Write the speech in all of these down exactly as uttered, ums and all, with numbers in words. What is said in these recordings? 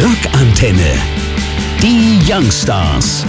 Rockantenne. Die Youngstars.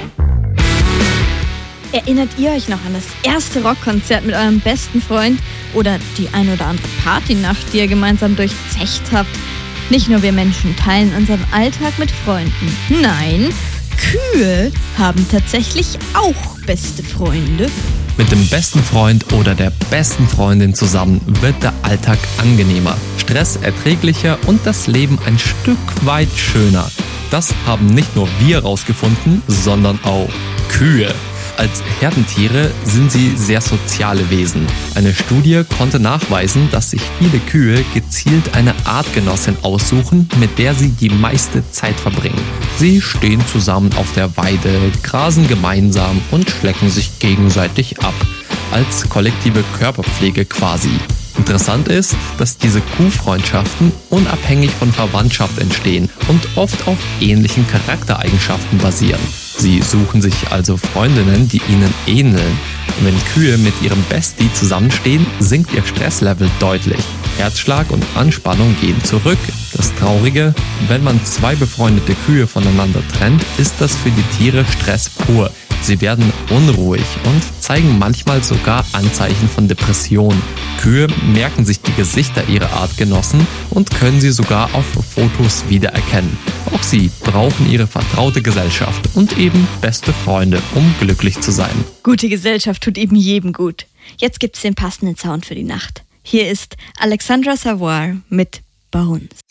Erinnert ihr euch noch an das erste Rockkonzert mit eurem besten Freund oder die ein oder andere Partynacht, die ihr gemeinsam durchzecht habt? Nicht nur wir Menschen teilen unseren Alltag mit Freunden. Nein, Kühe haben tatsächlich auch beste Freunde. Mit dem besten Freund oder der besten Freundin zusammen wird der Alltag angenehmer, Stress erträglicher und das Leben ein Stück weit schöner. Das haben nicht nur wir rausgefunden, sondern auch Kühe. Als Herdentiere sind sie sehr soziale Wesen. Eine Studie konnte nachweisen, dass sich viele Kühe gezielt eine Artgenossin aussuchen, mit der sie die meiste Zeit verbringen. Sie stehen zusammen auf der Weide, grasen gemeinsam und schlecken sich gegenseitig ab. Als kollektive Körperpflege quasi. Interessant ist, dass diese Kuhfreundschaften unabhängig von Verwandtschaft entstehen und oft auf ähnlichen Charaktereigenschaften basieren. Sie suchen sich also Freundinnen, die ihnen ähneln. Wenn Kühe mit ihrem Bestie zusammenstehen, sinkt ihr Stresslevel deutlich. Herzschlag und Anspannung gehen zurück. Das Traurige, wenn man zwei befreundete Kühe voneinander trennt, ist das für die Tiere Stress pur. Sie werden unruhig und zeigen manchmal sogar Anzeichen von Depression. Kühe merken sich die Gesichter ihrer Artgenossen und können sie sogar auf Fotos wiedererkennen. Auch sie brauchen ihre vertraute Gesellschaft und eben beste Freunde, um glücklich zu sein. Gute Gesellschaft tut eben jedem gut. Jetzt gibt's den passenden Sound für die Nacht. Hier ist Alexandra Savoy mit Bones.